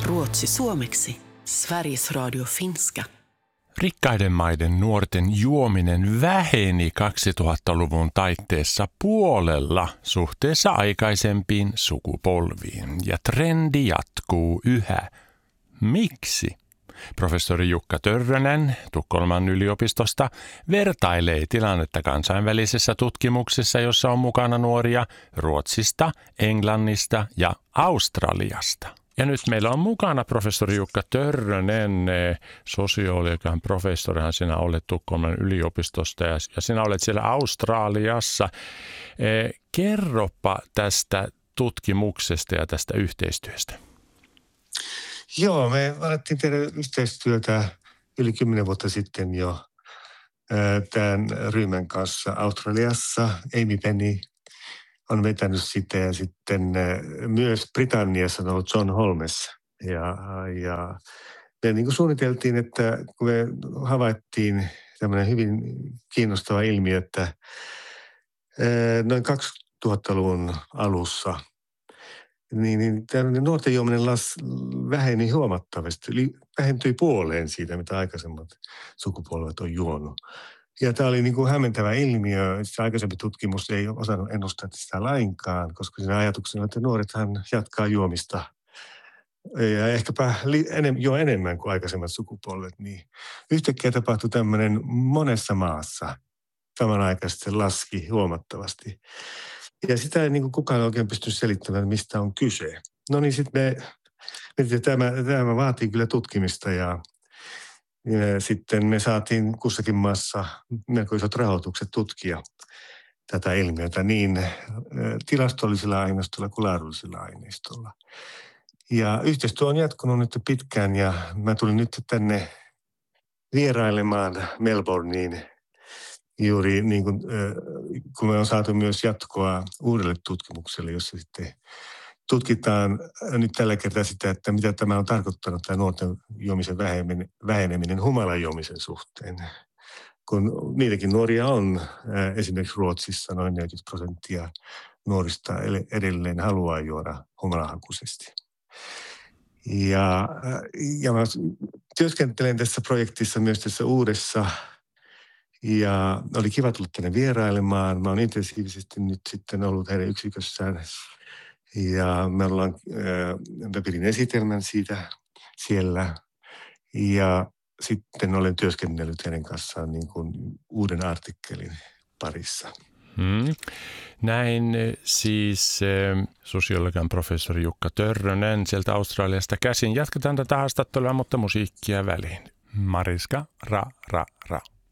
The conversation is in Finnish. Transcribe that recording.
Ruotsi suomeksi. Sveriges Radio finska. Rikkaiden maiden nuorten juominen väheni 2000-luvun taitteessa puolella suhteessa aikaisempiin sukupolviin, ja trendi jatkuu yhä. Miksi? Professori Jukka Törrönen Tukholman yliopistosta vertailee tilannetta kansainvälisessä tutkimuksessa, jossa on mukana nuoria Ruotsista, Englannista ja Australiasta. Ja nyt meillä on mukana professori Jukka Törrönen, sosiologian professorihan sinä olet Tukholman yliopistosta ja sinä olet siellä Australiassa. Kerropa tästä tutkimuksesta ja tästä yhteistyöstä. Joo, me alettiin tehdä yhteistyötä yli 10 vuotta sitten jo tämän ryhmän kanssa Australiassa. Amy Penny on vetänyt sitä ja sitten myös Britanniassa on ollut John Holmes. Ja me niin kuin suunniteltiin, että kun me havaittiin tämmöinen hyvin kiinnostava ilmiö, että noin 2000-luvun alussa niin tämmöinen nuorten juominen väheni huomattavasti, eli vähentyi puoleen siitä, mitä aikaisemmat sukupolvet on juonut. Ja tämä oli niin kuin hämmentävä ilmiö. Se aikaisempi tutkimus ei osannut ennustaa sitä lainkaan, koska siinä ajatuksena, että nuorethan jatkaa juomista ja ehkäpä jo enemmän kuin aikaisemmat sukupolvet. Niin yhtäkkiä tapahtui tämmöinen monessa maassa samanaikaisesti laski huomattavasti. Ja sitä ei niin kuin kukaan oikein pysty selittämään, mistä on kyse. No niin, sitten tämä vaatii kyllä tutkimista ja sitten me saatiin kussakin maassa melko isot rahoitukset tutkia tätä ilmiötä niin tilastollisilla aineistolla kuin laadullisilla aineistolla. Ja yhteistyö on jatkunut nyt pitkään ja mä tulin nyt tänne vierailemaan Melbourneen juuri niin kuin, kun me on saatu myös jatkoa uudelle tutkimukselle, jossa sitten tutkitaan nyt tällä kertaa sitä, että mitä tämä on tarkoittanut tämä nuorten juomisen väheneminen humalajuomisen suhteen. Kun niitäkin nuoria on, esimerkiksi Ruotsissa noin 40% nuorista edelleen haluaa juoda humalahakuisesti. Ja mä työskentelen tässä projektissa myös tässä uudessa. Ja oli kiva tulla tänne vierailemaan. Mä oon intensiivisesti nyt sitten ollut heidän yksikössään. Ja mä pidin esitelmän siitä siellä. Ja sitten olen työskennellyt heidän kanssaan niin kuin uuden artikkelin parissa. Näin siis sosiologian professori Jukka Törrönen sieltä Australiasta käsin. Jatketaan tätä haastattelua, mutta musiikkia väliin. Mariska, ra, ra, ra.